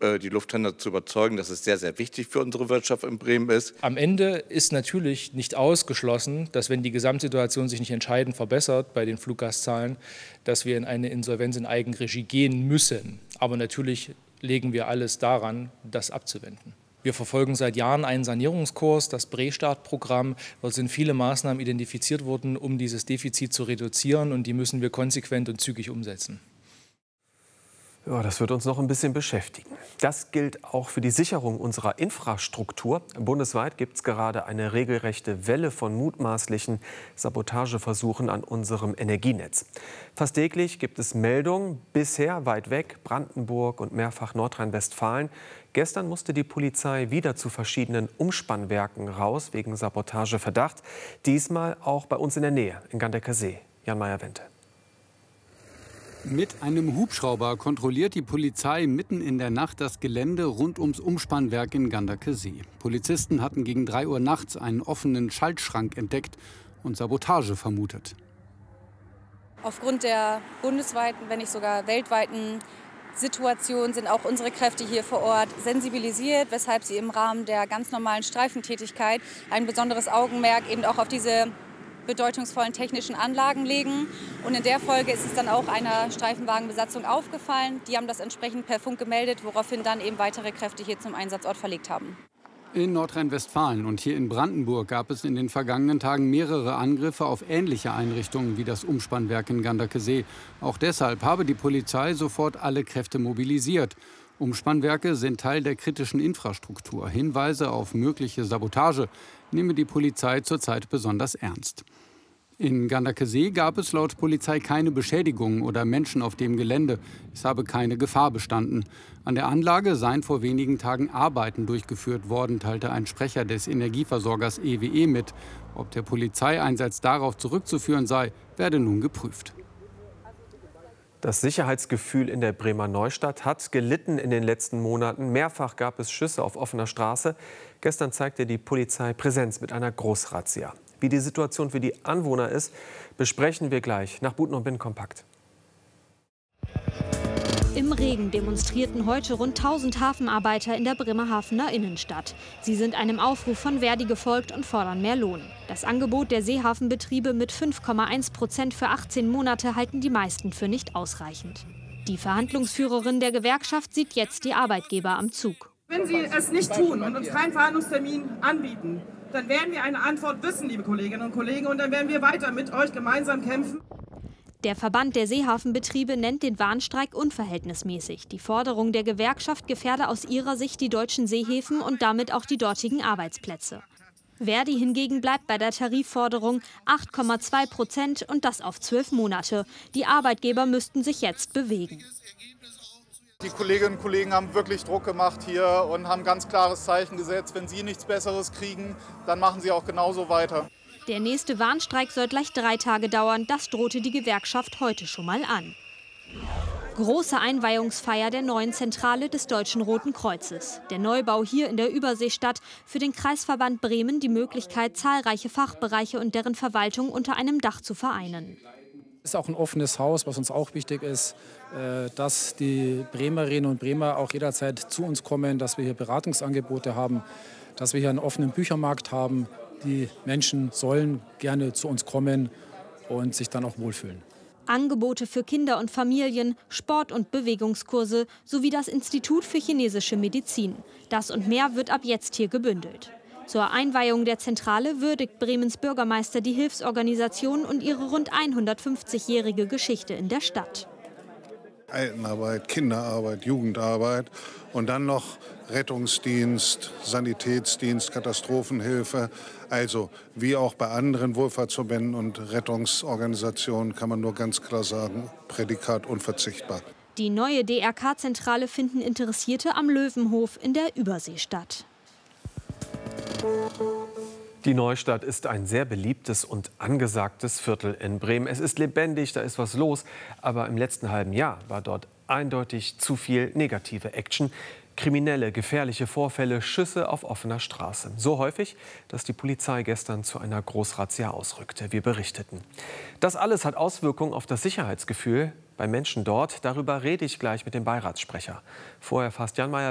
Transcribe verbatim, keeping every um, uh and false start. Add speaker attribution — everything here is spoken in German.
Speaker 1: die Lufthansa zu überzeugen, dass es sehr, sehr wichtig für unsere Wirtschaft in Bremen ist.
Speaker 2: Am Ende ist natürlich nicht ausgeschlossen, dass, wenn die Gesamtsituation sich nicht entscheidend verbessert bei den Fluggastzahlen, dass wir in eine Insolvenz in Eigenregie gehen müssen. Aber natürlich legen wir alles daran, das abzuwenden. Wir verfolgen seit Jahren einen Sanierungskurs, das Brestart-Programm. Dort sind viele Maßnahmen identifiziert worden, um dieses Defizit zu reduzieren, und die müssen wir konsequent und zügig umsetzen.
Speaker 3: Ja, das wird uns noch ein bisschen beschäftigen. Das gilt auch für die Sicherung unserer Infrastruktur. Bundesweit gibt es gerade eine regelrechte Welle von mutmaßlichen Sabotageversuchen an unserem Energienetz. Fast täglich gibt es Meldungen, bisher weit weg Brandenburg und mehrfach Nordrhein-Westfalen. Gestern musste die Polizei wieder zu verschiedenen Umspannwerken raus wegen Sabotageverdacht. Diesmal auch bei uns in der Nähe, in Gandecker-See. Jan Meyer-Wente.
Speaker 4: Mit einem Hubschrauber kontrolliert die Polizei mitten in der Nacht das Gelände rund ums Umspannwerk in Gandecker-See. Polizisten hatten gegen drei Uhr nachts einen offenen Schaltschrank entdeckt und Sabotage vermutet.
Speaker 5: Aufgrund der bundesweiten, wenn nicht sogar weltweiten Situation sind auch unsere Kräfte hier vor Ort sensibilisiert, weshalb sie im Rahmen der ganz normalen Streifentätigkeit ein besonderes Augenmerk eben auch auf diese bedeutungsvollen technischen Anlagen legen. Und in der Folge ist es dann auch einer Streifenwagenbesatzung aufgefallen. Die haben das entsprechend per Funk gemeldet, woraufhin dann eben weitere Kräfte hier zum Einsatzort verlegt haben.
Speaker 4: In Nordrhein-Westfalen und hier in Brandenburg gab es in den vergangenen Tagen mehrere Angriffe auf ähnliche Einrichtungen wie das Umspannwerk in Gandecker-See. Auch deshalb habe die Polizei sofort alle Kräfte mobilisiert. Umspannwerke sind Teil der kritischen Infrastruktur. Hinweise auf mögliche Sabotage nehme die Polizei zurzeit besonders ernst. In Gandecker-See gab es laut Polizei keine Beschädigungen oder Menschen auf dem Gelände. Es habe keine Gefahr bestanden. An der Anlage seien vor wenigen Tagen Arbeiten durchgeführt worden, teilte ein Sprecher des Energieversorgers E W E mit. Ob der Polizeieinsatz darauf zurückzuführen sei, werde nun geprüft.
Speaker 3: Das Sicherheitsgefühl in der Bremer Neustadt hat gelitten in den letzten Monaten. Mehrfach gab es Schüsse auf offener Straße. Gestern zeigte die Polizei Präsenz mit einer Großrazzia. Wie die Situation für die Anwohner ist, besprechen wir gleich nach Buten und Bin kompakt.
Speaker 6: Im Regen demonstrierten heute rund tausend Hafenarbeiter in der Bremerhavener Innenstadt. Sie sind einem Aufruf von Verdi gefolgt und fordern mehr Lohn. Das Angebot der Seehafenbetriebe mit fünf Komma eins Prozent für achtzehn Monate halten die meisten für nicht ausreichend. Die Verhandlungsführerin der Gewerkschaft sieht jetzt die Arbeitgeber am Zug.
Speaker 7: Wenn Sie es nicht tun und uns keinen Verhandlungstermin anbieten, dann werden wir eine Antwort wissen, liebe Kolleginnen und Kollegen, und dann werden wir weiter mit euch gemeinsam kämpfen.
Speaker 6: Der Verband der Seehafenbetriebe nennt den Warnstreik unverhältnismäßig. Die Forderung der Gewerkschaft gefährde aus ihrer Sicht die deutschen Seehäfen und damit auch die dortigen Arbeitsplätze. Verdi hingegen bleibt bei der Tarifforderung acht Komma zwei Prozent und das auf zwölf Monate. Die Arbeitgeber müssten sich jetzt bewegen.
Speaker 8: Die Kolleginnen und Kollegen haben wirklich Druck gemacht hier und haben ganz klares Zeichen gesetzt. Wenn sie nichts Besseres kriegen, dann machen sie auch genauso weiter.
Speaker 6: Der nächste Warnstreik soll gleich drei Tage dauern. Das drohte die Gewerkschaft heute schon mal an. Große Einweihungsfeier der neuen Zentrale des Deutschen Roten Kreuzes. Der Neubau hier in der Überseestadt für den Kreisverband Bremen die Möglichkeit, zahlreiche Fachbereiche und deren Verwaltung unter einem Dach zu vereinen.
Speaker 9: Es ist auch ein offenes Haus, was uns auch wichtig ist, dass die Bremerinnen und Bremer auch jederzeit zu uns kommen, dass wir hier Beratungsangebote haben, dass wir hier einen offenen Büchermarkt haben. Die Menschen sollen gerne zu uns kommen und sich dann auch wohlfühlen.
Speaker 6: Angebote für Kinder und Familien, Sport- und Bewegungskurse sowie das Institut für chinesische Medizin. Das und mehr wird ab jetzt hier gebündelt. Zur Einweihung der Zentrale würdigt Bremens Bürgermeister die Hilfsorganisation und ihre rund hundertfünfzigjährige Geschichte in der Stadt.
Speaker 10: Altenarbeit, Kinderarbeit, Jugendarbeit und dann noch Rettungsdienst, Sanitätsdienst, Katastrophenhilfe. Also wie auch bei anderen Wohlfahrtsverbänden und Rettungsorganisationen kann man nur ganz klar sagen, Prädikat unverzichtbar.
Speaker 6: Die neue D R K-Zentrale finden Interessierte am Löwenhof in der Überseestadt.
Speaker 3: Die Neustadt ist ein sehr beliebtes und angesagtes Viertel in Bremen. Es ist lebendig, da ist was los. Aber im letzten halben Jahr war dort eindeutig zu viel negative Action. Kriminelle, gefährliche Vorfälle, Schüsse auf offener Straße. So häufig, dass die Polizei gestern zu einer Großrazzia ausrückte. Wir berichteten. Das alles hat Auswirkungen auf das Sicherheitsgefühl bei Menschen dort. Darüber rede ich gleich mit dem Beiratssprecher. Vorher fasst Jan Meyer